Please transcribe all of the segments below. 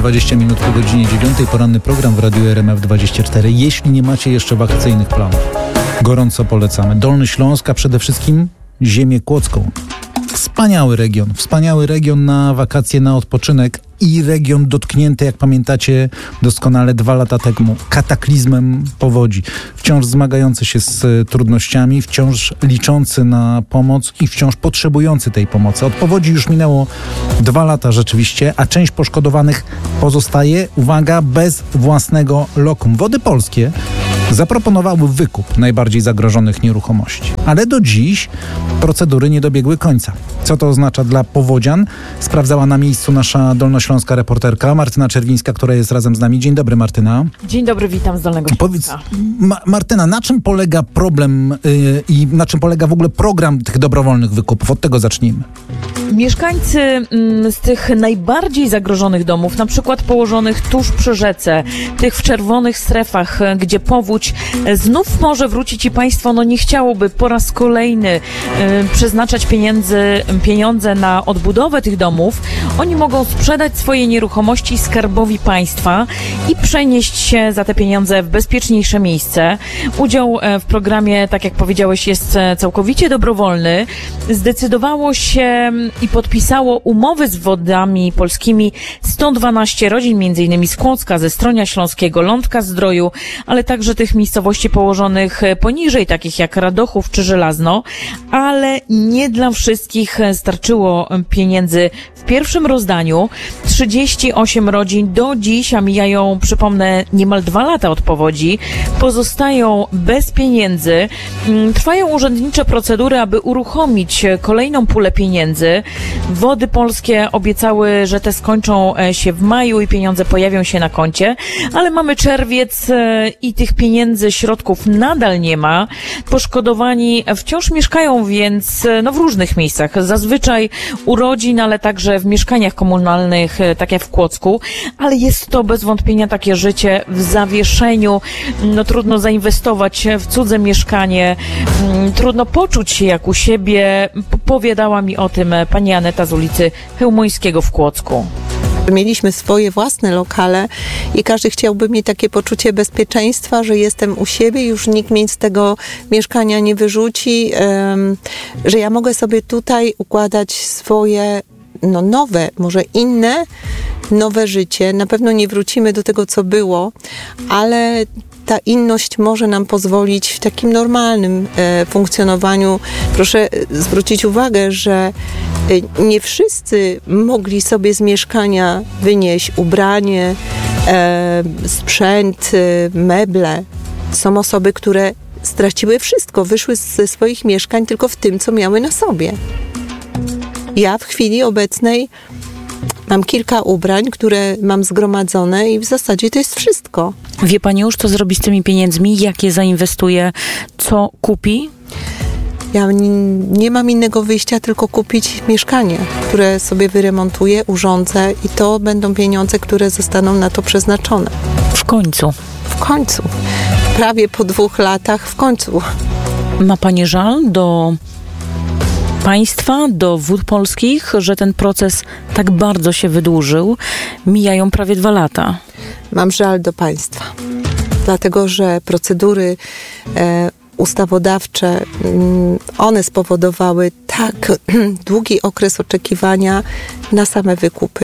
20 minut po godzinie 9. Poranny program w Radiu RMF24. Jeśli nie macie jeszcze wakacyjnych planów, gorąco polecamy. Dolny Śląsk, a przede wszystkim ziemię kłodzką. Wspaniały region na wakacje, na odpoczynek i region dotknięty, jak pamiętacie doskonale, 2 lata temu kataklizmem powodzi. Wciąż zmagający się z trudnościami, wciąż liczący na pomoc i wciąż potrzebujący tej pomocy. Od powodzi już minęło 2 lata rzeczywiście, a część poszkodowanych pozostaje, uwaga, bez własnego lokum. Wody Polskie zaproponowały wykup najbardziej zagrożonych nieruchomości. Ale do dziś procedury nie dobiegły końca. Co to oznacza dla powodzian? Sprawdzała na miejscu nasza dolnośląska reporterka Martyna Czerwińska, która jest razem z nami. Dzień dobry, Martyna. Dzień dobry, witam z Dolnego Śląska. Powiedz, Martyna, na czym polega problem i na czym polega w ogóle program tych dobrowolnych wykupów? Od tego zacznijmy. Mieszkańcy z tych najbardziej zagrożonych domów, na przykład położonych tuż przy rzece, tych w czerwonych strefach, gdzie powódź znów może wrócić i państwo nie chciałoby po raz kolejny przeznaczać pieniądze na odbudowę tych domów, oni mogą sprzedać swoje nieruchomości Skarbowi Państwa i przenieść się za te pieniądze w bezpieczniejsze miejsce. Udział w programie, tak jak powiedziałeś, jest całkowicie dobrowolny. Zdecydowało się i podpisało umowy z Wodami Polskimi 112 rodzin, m.in. z Kłodzka, ze Stronia Śląskiego, Lądka-Zdroju, ale także tych miejscowości położonych poniżej, takich jak Radochów czy Żelazno, ale nie dla wszystkich starczyło pieniędzy w pierwszym rozdaniu. 38 rodzin do dziś, a mijają, przypomnę, niemal 2 lata od powodzi, pozostają bez pieniędzy. Trwają urzędnicze procedury, aby uruchomić kolejną pulę pieniędzy. Wody Polskie obiecały, że te skończą się w maju i pieniądze pojawią się na koncie, ale mamy czerwiec i tych pieniędzy, środków nadal nie ma. Poszkodowani wciąż mieszkają więc w różnych miejscach, zazwyczaj u rodzin, ale także w mieszkaniach komunalnych, tak jak w Kłodzku, ale jest to bez wątpienia takie życie w zawieszeniu. Trudno zainwestować w cudze mieszkanie, trudno poczuć się jak u siebie. Powiadała mi o tym pani Aneta z ulicy Chełmońskiego w Kłodzku. Mieliśmy swoje własne lokale i każdy chciałby mieć takie poczucie bezpieczeństwa, że jestem u siebie, już nikt mnie z tego mieszkania nie wyrzuci, że ja mogę sobie tutaj układać swoje nowe, może inne, nowe życie. Na pewno nie wrócimy do tego, co było, ale ta inność może nam pozwolić w takim normalnym funkcjonowaniu. Proszę zwrócić uwagę, że nie wszyscy mogli sobie z mieszkania wynieść ubranie, sprzęt, meble. Są osoby, które straciły wszystko, wyszły ze swoich mieszkań tylko w tym, co miały na sobie. Ja w chwili obecnej mam kilka ubrań, które mam zgromadzone i w zasadzie to jest wszystko. Wie pani już, co zrobi z tymi pieniędzmi? Jak je zainwestuje? Co kupi? Ja nie mam innego wyjścia, tylko kupić mieszkanie, które sobie wyremontuję, urządzę i to będą pieniądze, które zostaną na to przeznaczone. W końcu. Prawie po 2 latach, w końcu. Ma pani żal do państwa, do Wód Polskich, że ten proces tak bardzo się wydłużył? Mijają prawie 2 lata. Mam żal do państwa, dlatego że procedury ustawodawcze, one spowodowały tak długi okres oczekiwania na same wykupy.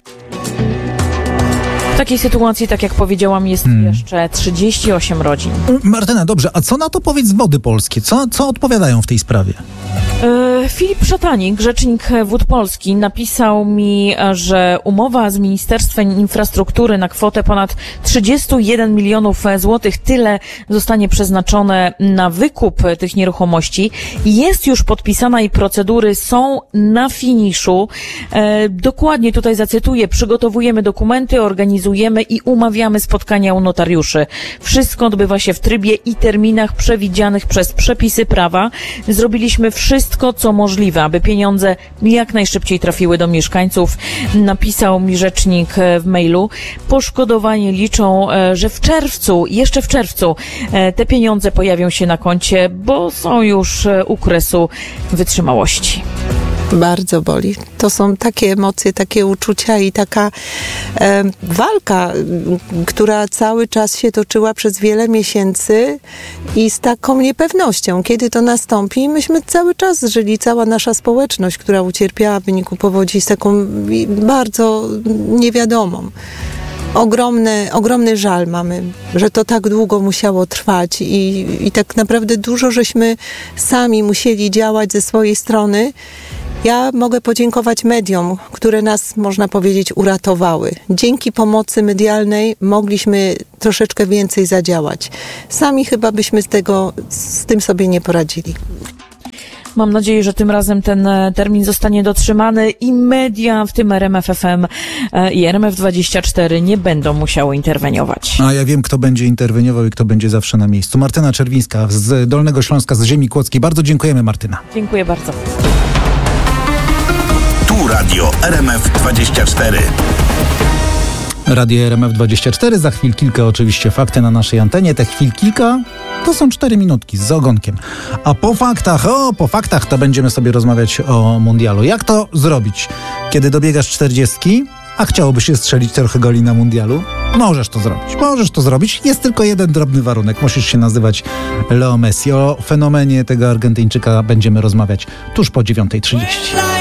W takiej sytuacji, tak jak powiedziałam, jest jeszcze 38 rodzin. Martyna, dobrze, a co na to powiedz Wody Polskie? Co odpowiadają w tej sprawie? Filip Szatanik, rzecznik Wód Polski, napisał mi, że umowa z Ministerstwem Infrastruktury na kwotę ponad 31 milionów złotych, tyle zostanie przeznaczone na wykup tych nieruchomości, jest już podpisana i procedury są na finiszu. Dokładnie tutaj zacytuję: przygotowujemy dokumenty, organizujemy i umawiamy spotkania u notariuszy. Wszystko odbywa się w trybie i terminach przewidzianych przez przepisy prawa. Zrobiliśmy wszystko, co możliwe, aby pieniądze jak najszybciej trafiły do mieszkańców, napisał mi rzecznik w mailu. Poszkodowani liczą, że jeszcze w czerwcu te pieniądze pojawią się na koncie, bo są już u kresu wytrzymałości. Bardzo boli. To są takie emocje, takie uczucia i taka walka, która cały czas się toczyła przez wiele miesięcy i z taką niepewnością, kiedy to nastąpi. Myśmy cały czas żyli, cała nasza społeczność, która ucierpiała w wyniku powodzi, z taką bardzo niewiadomą. Ogromny żal mamy, że to tak długo musiało trwać i tak naprawdę dużo żeśmy sami musieli działać ze swojej strony. Ja mogę podziękować mediom, które nas, można powiedzieć, uratowały. Dzięki pomocy medialnej mogliśmy troszeczkę więcej zadziałać. Sami chyba byśmy z tym sobie nie poradzili. Mam nadzieję, że tym razem ten termin zostanie dotrzymany i media, w tym RMF FM i RMF24 nie będą musiały interweniować. A ja wiem, kto będzie interweniował i kto będzie zawsze na miejscu. Martyna Czerwińska z Dolnego Śląska, z ziemi kłodzkiej. Bardzo dziękujemy, Martyna. Dziękuję bardzo. Tu Radio RMF24. Radio RMF24, za chwil kilka oczywiście fakty na naszej antenie. Te chwil kilka to są 4 minutki z ogonkiem. A po faktach to będziemy sobie rozmawiać o mundialu. Jak to zrobić, kiedy dobiegasz 40, a chciałoby się strzelić trochę goli na mundialu? Możesz to zrobić. Jest tylko jeden drobny warunek. Musisz się nazywać Leo Messi. O fenomenie tego Argentyńczyka będziemy rozmawiać tuż po 9:30.